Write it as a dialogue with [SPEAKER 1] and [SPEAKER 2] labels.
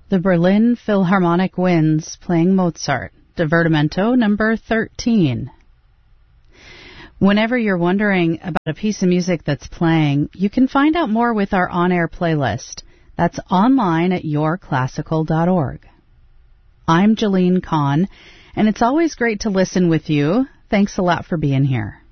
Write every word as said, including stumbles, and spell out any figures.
[SPEAKER 1] The Berlin Philharmonic Winds playing Mozart, Divertimento number thirteen. Whenever you're wondering about a piece of music that's playing, you can find out more with our on-air playlist. That's online at your classical dot org. I'm Jalene Kahn, and it's always great to listen with you. Thanks a lot for being here.